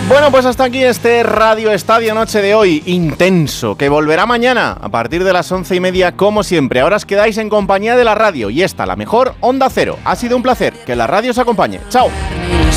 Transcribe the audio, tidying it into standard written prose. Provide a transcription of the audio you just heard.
Bueno, pues hasta aquí este Radio Estadio Noche de hoy, intenso, que volverá mañana a partir de las 11:30 como siempre. Ahora os quedáis en compañía de la radio y esta, la mejor Onda Cero. Ha sido un placer, que la radio os acompañe. ¡Chao!